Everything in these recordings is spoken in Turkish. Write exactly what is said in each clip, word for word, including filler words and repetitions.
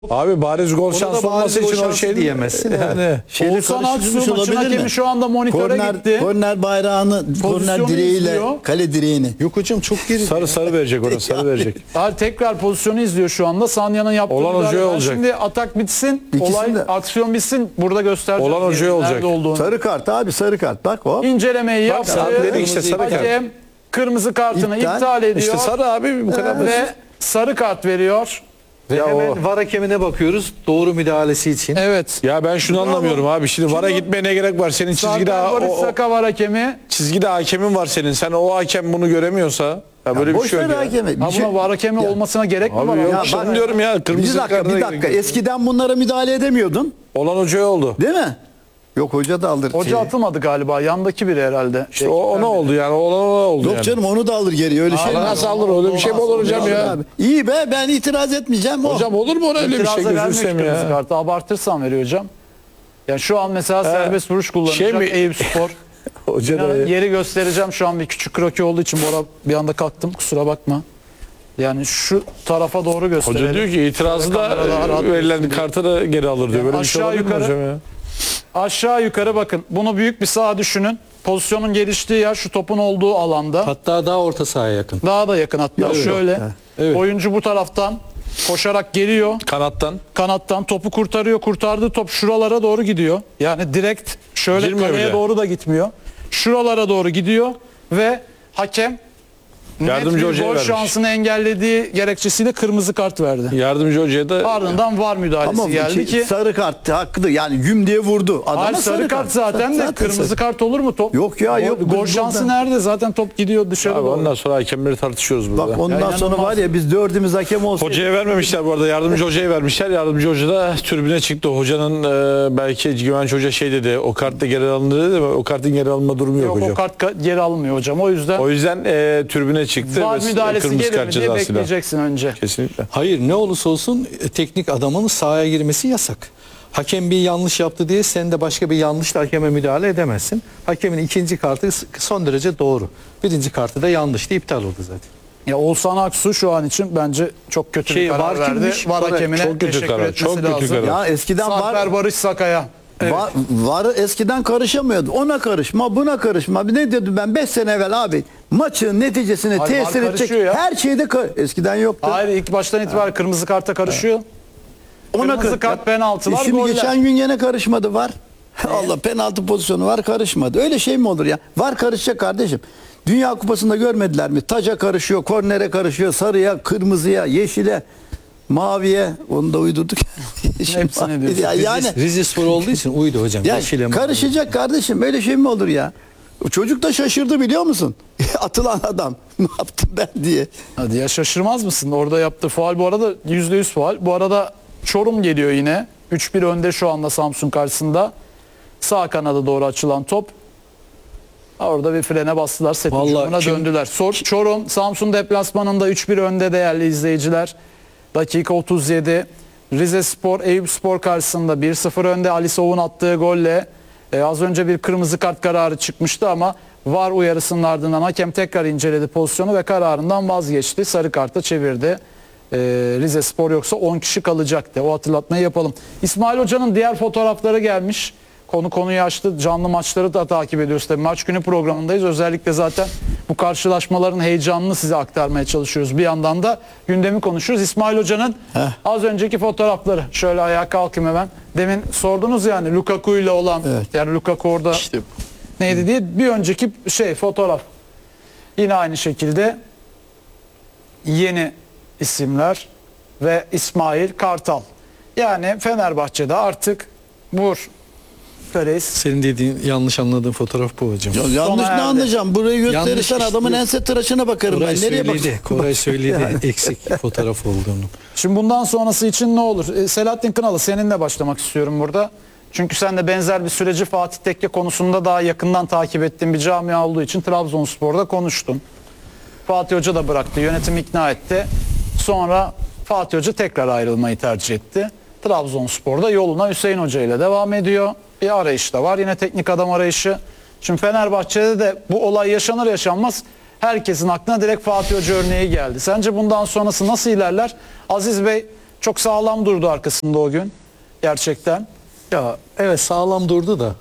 Abi bariz gol Ona şansı da olması bariz gol için o şansı şey diyemezsin. Yani. Şeyle Oğuzhan karıştırmış Aksu maçın olabilir hakemi mi? şu anda monitöre Korner, gitti. korner bayrağını, korner Pozisyonu direğiyle, izliyor. kale direğini. Yok hocam çok geri. Sarı sarı verecek ona, sarı verecek. Daha tekrar pozisyonu izliyor şu anda. Sanya'nın yaptığı Olan müdahale. hocaya Ben olacak. Şimdi atak bitsin, İkisini olay, de- aksiyon bitsin. Burada göstereceğim. Olan hocaya nerede olacak. olduğunu. Sarı kart abi, sarı kart. Bak hop. İncelemeyi yaptı. abi dedik işte, sarı kart. Hakem kırmızı kartını İptal. iptal ediyor. İşte sarı abi bu kadar basit. ve sarı kart veriyor. Ve Ya hemen o- var hakemine bakıyoruz doğru müdahalesi için. Evet. Ya ben şunu anlamıyorum abi. Şimdi VAR'a gitmeye ne gerek var? Senin çizgide Sarper Barış o, o, Saka var hakemi. çizgide hakemin var senin. Sen o hakem bunu göremiyorsa ya böyle bir Boş şey ver yok ya. hakemi. Bir Ha şey- buna var hakemi olmasına gerek mi var? Abi yok Ya işte bak- onu diyorum ya. Kırmızı Bir dakika, kartına bir dakika. gerek yok. Eskiden bunlara müdahale edemiyordun. Olan hocaya oldu. Değil mi? Yok, hoca da alır. Hoca şeyi. atılmadı galiba. Yandaki biri herhalde. İşte o ona oldu yani. Olan ona oldu Yok yani. canım, onu da alır geri. Öyle şey mi? Allah nasıl alır? Öyle bir şey mi olur hocam ya? Abi. İyi be, ben itiraz etmeyeceğim. O. Hocam olur mu ona öyle bir İtiraza şey gözünü vermiyor seveyim kırmızı ya. kartı. Abartırsan veriyor hocam. Yani şu an mesela serbest vuruş kullanacak şey mi? Eyüp Spor. Hoca da Yani yeri göstereceğim şu an, bir küçük kroki olduğu için bu ara bir anda kalktım, kusura bakma. Yani şu tarafa doğru gösterelim. Hoca diyor ki itirazı da Şöyle kamera daha rahat e, verilen gösteriyor. kartı da geri alır diyor. Böyle bir şey aşağı olabilir mi yukarı- hocam ya? Aşağı yukarı bakın. Bunu büyük bir saha düşünün. Pozisyonun geliştiği yer şu topun olduğu alanda. Hatta daha orta sahaya yakın. Daha da yakın hatta. Yok, yok. Şöyle. Ha, evet. Oyuncu bu taraftan koşarak geliyor. Kanattan. Kanattan topu kurtarıyor. Kurtardığı top şuralara doğru gidiyor. Yani direkt şöyle Girmiyor kaleye bile. doğru da gitmiyor. Şuralara doğru gidiyor ve hakem Yardımcı net bir hocaya gol vermiş. şansını engellediği gerekçesiyle kırmızı kart verdi. Yardımcı hocaya da Ardından var müdahalesi Ama geldi şey, ki sarı kart hakkıdır. Yani güm diye vurdu. Adama hayır, sarı kart zaten de kırmızı sarı. kart olur mu top? Yok ya, Gol- yok. Gol Biz şansı buradan- nerede? Zaten top gidiyor dışarı abi doğru. ondan sonra hakemleri tartışıyoruz burada. Bak ondan Ya sonra inanılmaz. var ya, biz dördümüz hakem olsaydık. Hocaya vermemişler bu arada. Yardımcı hocaya vermişler. Yardımcı hoca da tribüne çıktı. Hocanın e, belki Güvenç Hoca şey dedi. O kart da geri alındı dedi ama o kartın geri alınma durumu yok, Yok, hocam. o kart ka- geri alınmıyor hocam. O yüzden O yüzden e, tribüne çıktı var ve müdahalesi kırmızı gelir kart mi diye cezasıyla. bekleyeceksin önce. Kesinlikle. Hayır ne olursa olsun e, teknik adamın sahaya girmesi yasak. Hakem bir yanlış yaptı diye sen de başka bir yanlışla hakeme müdahale edemezsin. Hakemin ikinci kartı s- son derece doğru. Birinci kartı da yanlıştı, iptal oldu zaten. Ya Oğuzhan Aksu şu an için bence çok kötü Şey, bir karar var verdi. kimmiş? Var Var- hakemine çok kötü teşekkür karar, etmesi çok kötü lazım. karar. Ya eskiden Sarper var. Barış Sakaya. Var, var eskiden karışamıyordu. Ona karışma, buna karışma. Ne dedim ben beş sene evvel abi? Maçın neticesine Hayır, var tesir edecek karışıyor ya. her şeyde kar- eskiden yoktu. Hayır, ilk baştan itibaren kırmızı karta karışıyor. Ona Kırmızı kar- kart, penaltılar, E Şimdi goller. geçen gün gene karışmadı var. Allah, penaltı pozisyonu var, karışmadı. Öyle şey mi olur ya? Var karışacak kardeşim. Dünya Kupası'nda görmediler mi? Taca karışıyor, kornere karışıyor, sarıya, kırmızıya, yeşile, maviye. Onu da uydurduk. Yeşil, Hepsini mavi. diyorsun. Ya, yani Rize, Rize Spor olduğu için uydu hocam. ya Yeşile mavi. karışacak kardeşim. Öyle şey mi olur ya? O çocuk da şaşırdı biliyor musun? Atılan adam. Ne yaptım ben diye. Hadi ya, şaşırmaz mısın? Orada yaptığı faul bu arada yüzde yüz faul. Bu arada Çorum geliyor yine. üç bir önde şu anda Samsun karşısında. Sağ kanada doğru açılan top. Orada bir frene bastılar. Set Vallahi hücumuna kim- döndüler. Sor, Çorum Samsun deplasmanında üç bir önde değerli izleyiciler. Dakika otuz yedi. Rize Spor Eyüp Spor karşısında bir sıfır önde. Ali Soğuk'un attığı golle e, az önce bir kırmızı kart kararı çıkmıştı ama VAR uyarısının ardından hakem tekrar inceledi pozisyonu ve kararından vazgeçti. Sarı karta çevirdi. E, Rize Spor yoksa on kişi kalacaktı. O hatırlatmayı yapalım. İsmail Hoca'nın diğer fotoğrafları gelmiş. Konu konuyu açtı. Canlı maçları da takip ediyoruz. Tabii maç günü programındayız. Özellikle zaten bu karşılaşmaların heyecanını size aktarmaya çalışıyoruz. Bir yandan da gündemi konuşuyoruz. İsmail Hoca'nın az önceki fotoğrafları. Şöyle ayağa kalkayım hemen. Demin sordunuz yani Lukaku ile olan. Evet. Yani Lukaku orada İşte neydi diye. Bir önceki şey fotoğraf. Yine aynı şekilde yeni isimler ve İsmail Kartal. Yani Fenerbahçe'de artık vur Perez. senin dediğin yanlış anladığın fotoğraf bu hocam. Ya yanlış ne erdi. anlayacağım? Burayı gösterirsen Yanlış adamın işte. ense tıraşına bakarım Koray ben. Nereye söyledi. bakayım? Koray söyledi eksik fotoğraf olduğunu. Şimdi bundan sonrası için ne olur? E, Selahattin Kınalı, seninle başlamak istiyorum burada. Çünkü sen de benzer bir süreci Fatih Tekke konusunda daha yakından takip ettiğin bir camia olduğu için Trabzonspor'da konuştun. Fatih Hoca da bıraktı, yönetim ikna etti. Sonra Fatih Hoca tekrar ayrılmayı tercih etti. Trabzonspor'da yoluna Hüseyin Hoca ile devam ediyor. Bir arayış da var, yine teknik adam arayışı. Şimdi Fenerbahçe'de de bu olay yaşanır yaşanmaz herkesin aklına direkt Fatih Hoca örneği geldi. Sence bundan sonrası nasıl ilerler? Aziz Bey Çok sağlam durdu arkasında o gün. Gerçekten. Ya evet sağlam durdu da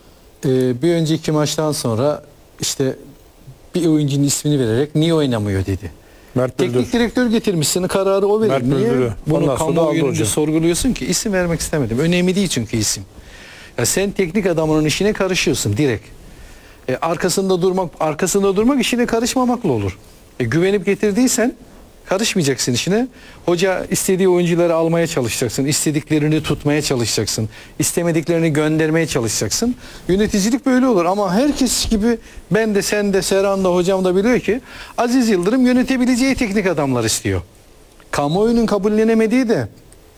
e, bir önceki maçtan sonra işte bir oyuncunun ismini vererek niye oynamıyor dedi. Mert Bülbül. Teknik direktör getirmişsin, kararı o verir. Mert Niye Bülbül'ü. Ondan bunu sonra aldı kamuoyunca hoca. sorguluyorsun ki? İsim vermek istemedim. Önemli değil çünkü isim. Ya sen teknik adamının işine karışıyorsun direkt. E, arkasında durmak arkasında durmak işine karışmamakla olur. E, güvenip getirdiysen karışmayacaksın işine. Hoca istediği oyuncuları almaya çalışacaksın. İstediklerini tutmaya çalışacaksın. İstemediklerini göndermeye çalışacaksın. Yöneticilik böyle olur ama herkes gibi ben de sen de Serhan da hocam da biliyor ki Aziz Yıldırım yönetebileceği teknik adamlar istiyor. Kamuoyunun kabullenemediği de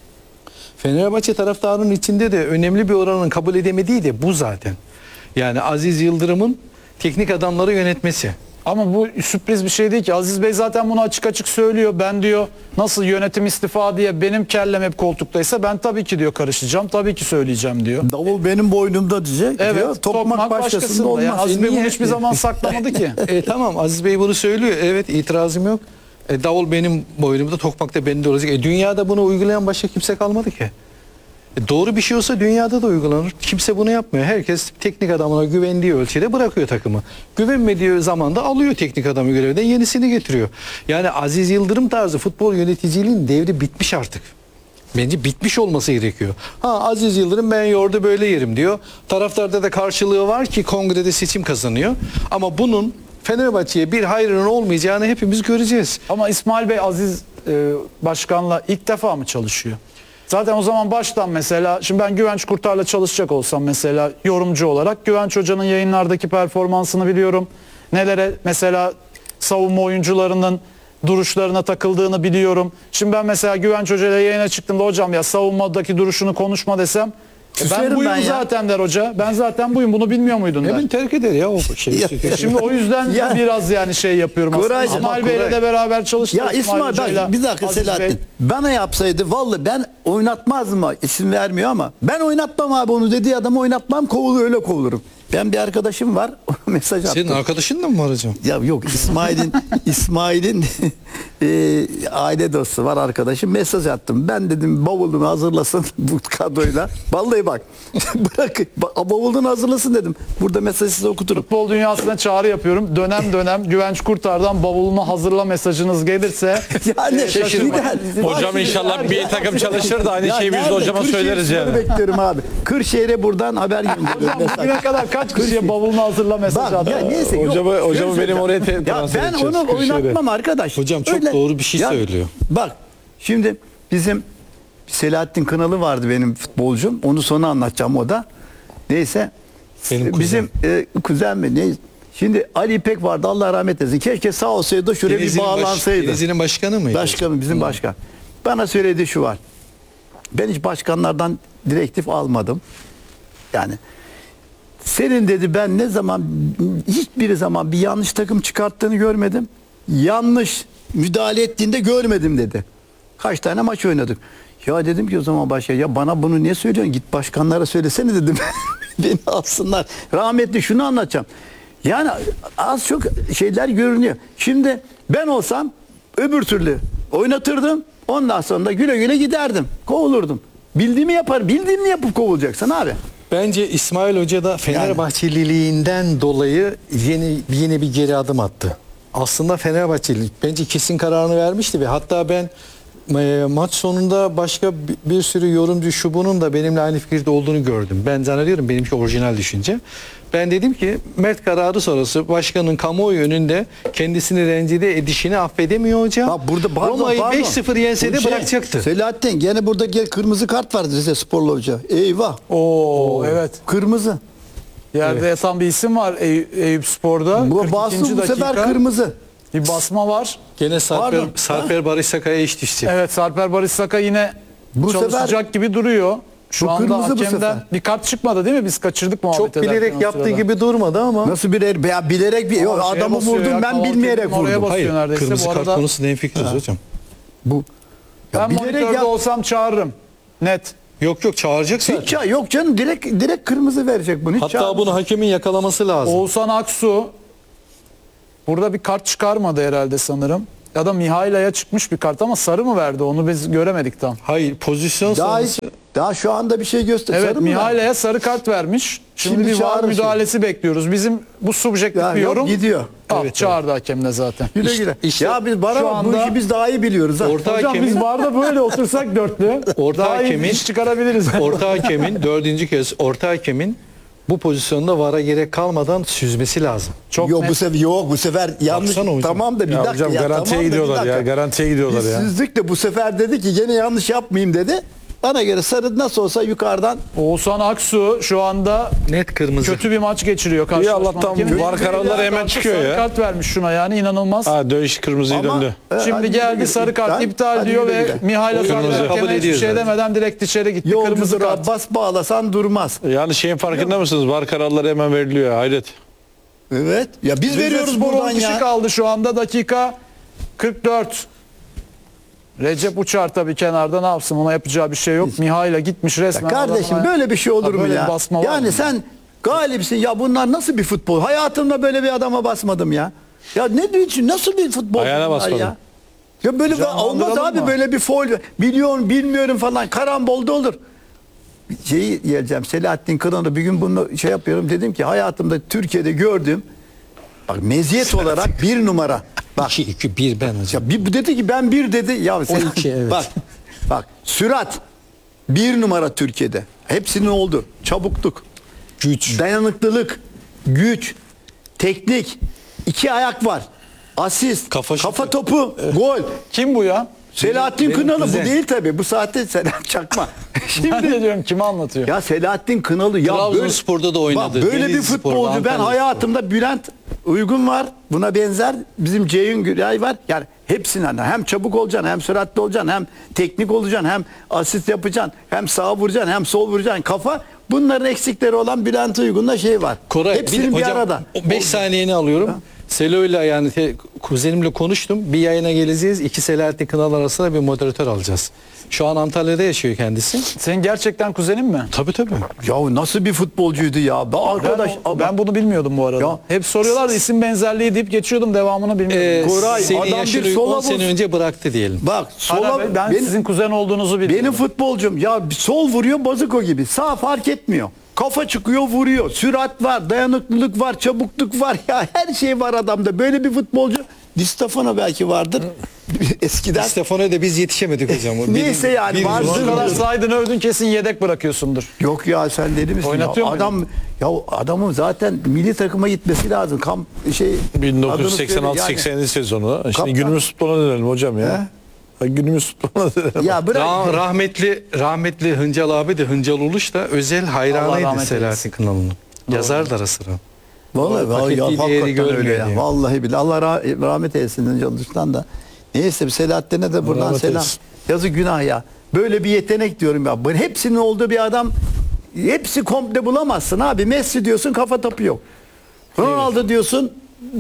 Fenerbahçe taraftarının içinde de önemli bir oranın kabul edemediği de bu zaten. Yani Aziz Yıldırım'ın teknik adamları yönetmesi. Ama bu sürpriz bir şey değil ki. Aziz Bey zaten bunu açık açık söylüyor. Ben diyor nasıl yönetim istifa diye benim kellem hep koltuktaysa ben tabii ki diyor karışacağım. Tabii ki söyleyeceğim diyor. Davul benim boynumda diyecek. Evet. diyor. Tokmak, başkasında olmaz. Yani Aziz Bey E, bunu niye? hiçbir zaman saklamadı ki. E tamam Aziz Bey bunu söylüyor. Evet itirazım yok. E, davul benim boynumda, tokmak da bende olacak. E, dünyada bunu uygulayan başka kimse kalmadı ki. E, doğru bir şey olsa dünyada da uygulanır. Kimse bunu yapmıyor. Herkes teknik adamına güvendiği ölçüde bırakıyor takımı. Güvenmediği zaman da alıyor teknik adamı görevden yenisini getiriyor. Yani Aziz Yıldırım tarzı futbol yöneticiliğin devri bitmiş artık. Bence bitmiş olması gerekiyor. Ha Aziz Yıldırım ben yoğurdu böyle yerim diyor. Taraftarda da karşılığı var ki kongrede seçim kazanıyor. Ama bunun Fenerbahçe'ye bir hayrının olmayacağını hepimiz göreceğiz. Ama İsmail Bey Aziz e, Başkan'la ilk defa mı çalışıyor? Zaten o zaman baştan mesela şimdi ben Güvenç Kurtar'la çalışacak olsam mesela yorumcu olarak Güvenç Hoca'nın yayınlardaki performansını biliyorum. Nelere mesela savunma oyuncularının duruşlarına takıldığını biliyorum. Şimdi ben mesela Güvenç Hoca'yla yayına çıktığımda hocam ya savunmadaki duruşunu konuşma desem e ben Küserim buyum ben ya. zaten der hoca. Ben zaten buyum bunu bilmiyor muydun der. Hemen terk eder ya o şeyi. Ya, Şimdi o yüzden Ya. biraz yani şey yapıyorum aslında. Koraycığım, İsmail bak Bey'le Koray. de beraber çalıştık. Ya İsmail Hoca'yla, bak bir dakika Aziz Selahattin. Bey. Bana yapsaydı vallahi ben oynatmazdım mı? İsim vermiyor ama ben oynatmam abi onu dediği adamı oynatmam kovulu öyle kovulurum. Ben bir arkadaşım var mesaj attı. Senin arkadaşın da mı var hocam? Ya yok İsmail'in İsmail'in e, aile dostu var arkadaşım mesaj attım. Ben dedim bavulunu hazırlasın bu kadroyla. Vallahi bak bırak ba- bavulunu hazırlasın dedim. Burada mesajı size okuturum. Futbol dünyasına çağrı yapıyorum. Dönem dönem Güvenç Kurtar'dan bavulunu hazırla mesajınız gelirse Yani şaşırmayın. gider. Hocam inşallah bir takım çalışır da aynı Ya şeyi biz de nerede? hocama Kırşehir söyleriz Spor'u yani. bekliyorum abi. Kırşehir'e buradan haber gönderiyorum. hocam mesaj. bugüne kadar kaç kişiye bavulunu hazırla mesaj Bak attı? ya neyse yok. Hocamı, hocamı Şöyle benim söyleyeceğim. oraya te- Ya transfer ben edeceğiz, onu Kırşehir'e. oynatmam arkadaş. Hocam çok doğru bir şey söylüyor. Bak şimdi bizim Selahattin Kınalı vardı benim futbolcum. Onu sonra anlatacağım o da. Neyse. Benim kuzen. Bizim e, kuzen mi? Ne? Şimdi Ali İpek vardı Allah rahmet eylesin. Keşke sağ olsaydı da şuraya bir Denizli'nin baş- bağlansaydı. Denizli'nin başkanı mıydı? Başkanım bizim başkan. Bana söylediği şu var. Ben hiç başkanlardan direktif almadım. Yani senin dedi ben ne zaman hiçbir zaman bir yanlış takım çıkarttığını görmedim. Yanlış müdahale ettiğinde görmedim dedi. Kaç tane maç oynadık. Ya dedim ki o zaman başka ya bana bunu niye söylüyorsun? Git başkanlara söylesene dedim. Beni alsınlar. Rahmetli şunu anlatacağım. Yani az çok şeyler görünüyor. Şimdi ben olsam öbür türlü oynatırdım. Ondan sonra da güle güle giderdim. Kovulurdum. Bildiğimi yapar. Bildiğini yapıp kovulacaksın abi. Bence İsmail Hoca da Fenerbahçeliliğinden dolayı yeni yeni bir geri adım attı. Aslında Fenerbahçeli bence kesin kararını vermişti ve hatta ben e, maç sonunda başka bir, bir sürü yorumcu şu bunun da benimle aynı fikirde olduğunu gördüm. Ben zannediyorum benimki orijinal düşünce. Ben dedim ki Mert kararı sonrası başkanın kamuoyu önünde kendisini rencide edişini affedemiyor hocam. Bak burada pardon, Roma'yı pardon. beş sıfır yense de Bu şey, bırakacaktı. Selahattin gene burada gel kırmızı kart vardı Rize Sporlu Hoca. Eyvah. Oo, evet. Kırmızı. Yerde yatan bir isim var Ey- Eyüp Spor'da. Bu kırk bastı ikinci bu sefer dakika kırmızı. bir basma var. Gene Sarper, Pardon. Sarper Barış Sakay'a iş düştü. Evet Sarper Barış Saka yine Bu çalışacak sefer- gibi duruyor. Şu Bu anda kırmızı bu hakemden sefer. bir kart çıkmadı değil mi? Biz kaçırdık muhabbet Çok ederken bilerek o yaptığı sırada. gibi durmadı ama. Nasıl bir er, ya bilerek bir yok, Aa, şeye adamı basıyor vurdum ya, ben Kaval bilmeyerek Tekin'in oraya vurdum. basıyor Hayır, neredeyse. kırmızı Bu kart arada konusunda hemfikiriz hocam. Bu. Ya ben bilerek monitörde yap- olsam çağırırım. Net. Yok yok çağıracak zaten. Hiç ya, yok canım direkt direkt kırmızı verecek bunu. Hiç Hatta çağır- bunu hakemin yakalaması lazım. Oğuzhan Aksu burada bir kart çıkarmadı herhalde sanırım. Ya da Mihaila'ya çıkmış bir kart ama sarı mı verdi? Onu biz göremedik tam. Hayır, pozisyon Daha, sonrası. hiç- daha şu anda bir şey göster. Evet, Sarı mı var? Mihaila'ya sarı kart vermiş. Şimdi, Şimdi bir var çağrı müdahalesi bekliyoruz. Bizim bu subjektif Ya bir yok, yorum. gidiyor. Al, Evet, çağırdı hakem de zaten. Güle İşte- güle. işte ya biz bana şu bak, bu anda- işi biz daha iyi biliyoruz. Ha. Orta Hocam hakemin, biz barda böyle otursak dörtlü. Orta daha iyi hakemin- iş çıkarabiliriz. orta hakemin dördüncü kez orta hakemin bu pozisyonda vara gerek kalmadan süzmesi lazım. Çok yok net. bu sefer yok bu sefer yanlış. Baksana hocam. Tamam da bir Ya dakika hocam ya, garantiye tamam da bir gidiyorlar ya. dakika. Garantiye gidiyorlar ya. Sizlik de bu sefer dedi ki gene yanlış yapmayayım dedi. Bana göre sarı nasıl olsa yukarıdan Oğuzhan Aksu şu anda Net kırmızı. kötü bir maç geçiriyor. karşılaşma Allah'tan hakemi. var kararları hemen çıkıyor Sarı ya. kart vermiş şuna yani inanılmaz. Ha dönüş kırmızıyı Ama- döndü. E, Şimdi hadi geldi güle sarı güle. kart Hadi iptal diyor güle ve güle. Mihail'a Kırmızı. zaten Kabul hakeme hiçbir ediyor şey zaten. demeden direkt içeri gitti. Kırmızı yolcudur kart. Abbas bağlasan durmaz. Yani şeyin farkında mısınız? Var kararları hemen veriliyor. Hayret. Evet. Ya biz veriyoruz Rizespor buradan on kişi ya. kaldı şu anda dakika kırk dört. Recep Uçar tabii kenarda ne yapsın, ona yapacağı bir şey yok. Mihail'a gitmiş resmen. Kardeşim adama. böyle bir şey olur Ha, mu böyle ya? bir basma var Yani mı? sen galipsin ya, bunlar nasıl bir futbol? Hayatımda böyle bir adama basmadım ya. Ya ne diyorsun? Nasıl bir futbol? Ayağına bunlar basmadım. ya? Ya böyle bir, olmaz Canlandıralım abi mı? böyle bir foul. Biliyorum bilmiyorum falan. Karambolda olur. Şeyi geleceğim. Selahattin Kıran'ı bir gün bunu şey yapıyorum. Dedim ki hayatımda Türkiye'de gördüğüm bak meziyet olarak bir numara. Bak iki iki bir ben hocam. ya bir bu dedi ki ben bir dedi. Ya sen, iki, evet. bak bak sürat bir numara Türkiye'de. Hepsinin oldu. Çabukluk, Güç. dayanıklılık, güç, teknik, iki ayak var. Asist, Kafa kafa, şutu. topu, gol. Kim bu ya? Selahattin benim Kınalı kuzen. bu değil tabii. Bu saatte Selahattin Çakma. Ben Şimdi de diyorum kime anlatıyor? ya Selahattin Kınalı ya Trabzonspor'da da oynadı. Bak, böyle bir Denizlispor'da, futbolcu ben Antalyaspor'da. hayatımda Bülent Uygun var. Buna benzer bizim Ceyhun Güray var. Yani hepsinden hem çabuk olacaksın, hem süratli olacaksın, hem teknik olacaksın, hem asist yapacaksın, hem sağ vuracaksın, hem sol vuracaksın. Kafa, bunların eksikleri olan Bülent Uygun'da şey var. Koray, Hepsinin bir, hocam, arada. beş saniyeni alıyorum. Selo'yla yani te- kuzenimle konuştum. Bir yayına geleceğiz. İki Selahattin Kınal arasında bir moderatör alacağız. Şu an Antalya'da yaşıyor kendisi. Senin gerçekten kuzenin mi? Tabii tabii. Ya nasıl bir futbolcuydu ya. Ben arkadaş ben, ben bunu bilmiyordum bu arada. Ya- Hep soruyorlar da isim benzerliği deyip geçiyordum, devamını bilmiyordum. Ee, Koray, senin adam yaşını bir sola on sene vursun. önce bıraktı diyelim. bak Hala sola ben, ben benim- sizin kuzen olduğunuzu biliyorum. Benim futbolcum ya bir sol vuruyor Bazuko gibi. Sağ fark etmiyor. Kafa çıkıyor vuruyor. Sürat var, dayanıklılık var, çabukluk var. Ya her şey var adamda. Böyle bir futbolcu Di Stefano belki vardır. Eskiden. Stefano'ya da biz yetişemedik hocam. O Neyse bir- yani bir- vardır. Bu kadar saydın övdün, kesin yedek bırakıyorsundur. Yok ya sen deli misin? Oynatıyor ya? muydun? Adam ya adamın zaten milli takıma gitmesi lazım. Kamp şey bin dokuz yüz adını seksen altı söyle seksen yedi sezonu. Şimdi Kaptan. günümüz futboluna dönelim hocam ya. Ha, günümüz futboluna dönelim. yani. Ya bırak. Ra- rahmetli rahmetli Hıncal abi de Hıncal Uluş da özel Allah hayranıydı rahmet Selahattin Kınalı'nın. Yazardı ara sıra. Vallahi Hak vallahi ya, ettiği değeri hakikaten öyle görmüyor ya. diyor. Vallahi bile Allah rah- rahmet eylesin çalıştan da. Neyse bir Selahattin'e de buradan Rahmet selam. eylesin. Yazık günah ya. Böyle bir yetenek diyorum ya. Bu hepsinin olduğu bir adam hepsi komple bulamazsın abi. Messi diyorsun kafa topu yok. Ronaldo diyorsun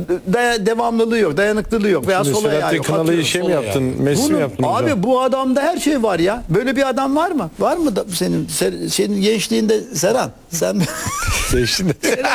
de- devamlılığı yok, dayanıklılığı yok veya Şimdi sol ayağı Selahattin yok. Kınalı'yı Atıyorum. şey mi sol yaptın? Messi mi Bunun- yaptın hocam? abi bu adamda her şey var ya. Böyle bir adam var mı? Var mı da senin ser- senin gençliğinde Serhan? Sen Değişti.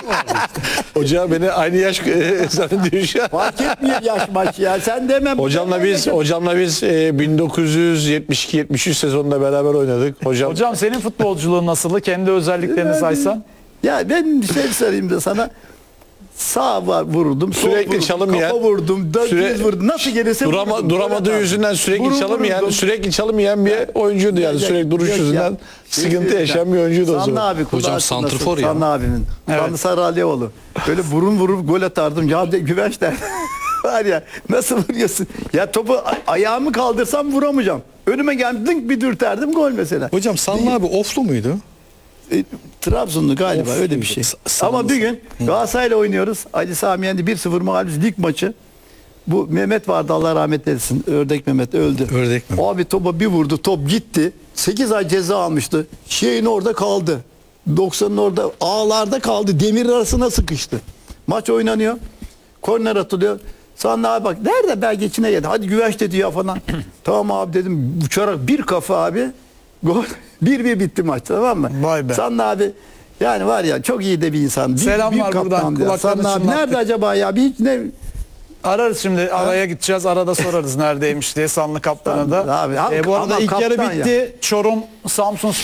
Hoca beni aynı yaş e, zannediyor şu an. fark etmiyor yaş maç ya. Sen demem. Hocamla biz hocamla biz e, bin dokuz yüz yetmiş iki yetmiş üç sezonunda beraber oynadık. Hocam, Hocam senin futbolculuğun nasıldı? Kendi özelliklerini saysan. Ya ben bir şey söyleyeyim de sana. Sağ var vurdum, sol Sürekli vurdum, çalım kafa yiyen, vurdum, dört süre- yüz vurdum. Nasıl gelirse durama, vurdum. duramadığı Gol yüzünden sürekli Vurur, çalım yiyen, vururdum. sürekli çalım yiyen bir oyuncuydu yani. Ya, Sürekli duruş yok ya. yüzünden sıkıntı yaşayan bir oyuncuydu o Sanlı zaman. abi kulağı Hocam çınlasın. santrfor ya. Sanlı abimin. Evet. Sanlı Saralioğlu. Böyle burun vurup gol atardım. Ya de güvenç der. Var ya nasıl vuruyorsun? Ya topu a- ayağımı kaldırsam vuramayacağım. Önüme geldi dınk bir dürterdim gol mesela. Hocam Sanlı abi oflu muydu? E, Trabzonlu galiba Of, öyle bir şey. s- sağ Ama olun. bir gün Galatasaray'la oynuyoruz. Ali Sami Yendi bir sıfır mağlubuz lig maçı. Bu Mehmet vardı Allah rahmet eylesin. Ördek Mehmet öldü. Ördek Mehmet. Abi topa bir vurdu. Top gitti. sekiz ay ceza almıştı. Şeyin orada kaldı. doksanın orada ağlarda kaldı. Demir arasına sıkıştı. Maç oynanıyor. Korner atılıyor. Sonra abi bak nerede belki içine geldi. Hadi güveç dedi ya falan. Tamam abi dedim. Uçarak bir kafa abi. Gol. Bir bir bitti maç tamam mı? Vay be. Sanlı abi yani var ya çok iyi de bir insan. Bir, Selam büyük var buradan, kaptandı ya. kulaklarını Sanlı abi çınlattık. nerede acaba ya? Bir hiç ne Ararız şimdi, araya gideceğiz, arada sorarız neredeymiş diye Sanlı Kaptan'a da. Abi, abi, E, bu arada ama ilk yarı kaptan bitti. Çorum Samsun